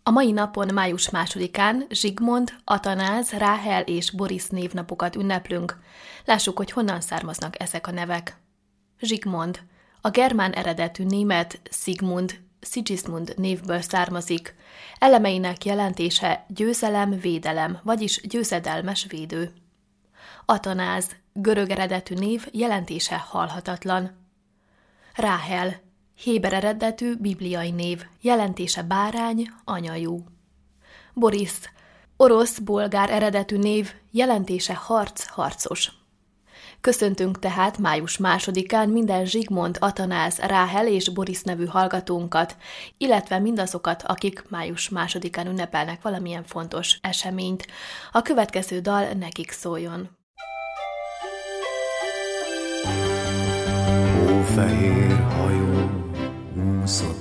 A mai napon, május 2-án Zsigmond, Atanáz, Ráhel és Borisz névnapokat ünneplünk. Lássuk, hogy honnan származnak ezek a nevek. Zsigmond. A germán eredetű német Sigmund, Sigismund névből származik. Elemeinek jelentése győzelem, védelem, vagyis győzedelmes védő. Atanáz. Görög eredetű név, jelentése halhatatlan. Ráhel. Héber eredetű bibliai név, jelentése bárány, anyajú. Borisz. Orosz-bolgár eredetű név, jelentése harc, harcos. Köszöntünk tehát május 2-án minden Zsigmond, Atanáz, Ráhel és Borisz nevű hallgatónkat, illetve mindazokat, akik május 2-án ünnepelnek valamilyen fontos eseményt. A következő dal nekik szóljon. Hófehér hajó úszott